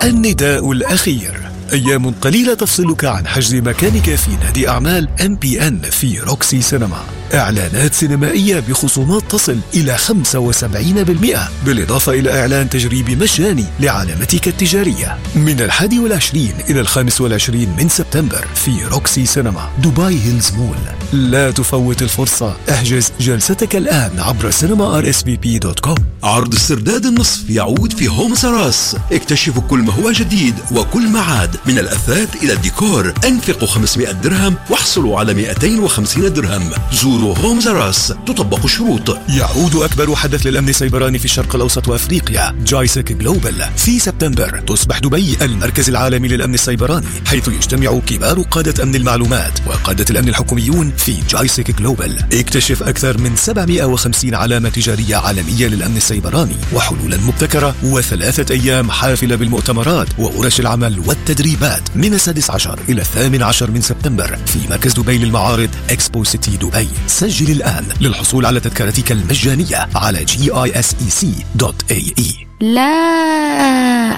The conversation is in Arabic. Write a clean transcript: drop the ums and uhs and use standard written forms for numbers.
النداء الأخير. أيام قليلة تفصلك عن حجز مكانك في نادي أعمال MPN في روكسي سينما. إعلانات سينمائية بخصومات تصل إلى 75%، بالإضافة إلى إعلان تجريبي مجاني لعلامتك التجارية من 21 إلى 25 من سبتمبر في روكسي سينما دبي هيلز مول. لا تفوت الفرصة، احجز جلستك الآن عبر cinema.rsvp.com. عرض السرداد النصف يعود في هومز راس. اكتشفوا كل ما هو جديد وكل ما عاد، من الأثاث إلى الديكور. انفقوا 500 درهم واحصلوا على 250 درهم. زوروا هومز راس، تطبق الشروط. يعود أكبر حدث للأمن السيبراني في الشرق الأوسط وأفريقيا، جايسك جلوبال. في سبتمبر تصبح دبي المركز العالمي للأمن السيبراني، حيث يجتمع كبار قادة أمن المعلومات وقادة الأمن الحكوميون في جايسك جلوبال. اكتشف أكثر من 750 علامة تجارية عالمية للأمن السيبراني وحلولا مبتكرة، و3 أيام حافلة بالمؤتمرات وورش العمل والتدريبات من 16 إلى 18 من سبتمبر في مركز دبي للمعارض إكسبو سيتي دبي. سجل الآن للحصول على تذكرتك المجانية على GISEC.ae. لا